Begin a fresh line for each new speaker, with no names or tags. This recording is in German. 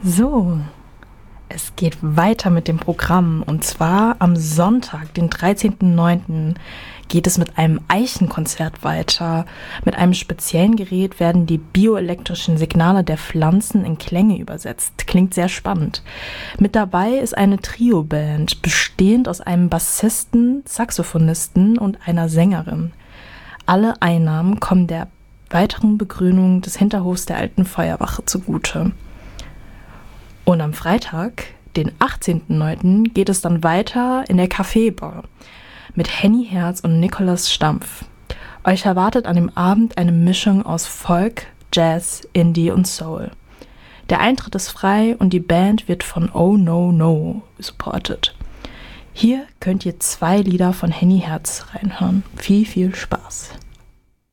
So, es geht weiter mit dem Programm und zwar am Sonntag, den 13.09. geht es mit einem Eichenkonzert weiter. Mit einem speziellen Gerät werden die bioelektrischen Signale der Pflanzen in Klänge übersetzt. Klingt sehr spannend. Mit dabei ist eine Trio-Band, bestehend aus einem Bassisten, Saxophonisten und einer Sängerin. Alle Einnahmen kommen der weiteren Begrünung des Hinterhofs der alten Feuerwache zugute. Und am Freitag, den 18.09., geht es dann weiter in der Kaffeebar mit Henny Herz und Nikolaus Stampf. Euch erwartet an dem Abend eine Mischung aus Folk, Jazz, Indie und Soul. Der Eintritt ist frei und die Band wird von Oh No No supported. Hier könnt ihr 2 Lieder von Henny Herz reinhören. Viel Spaß!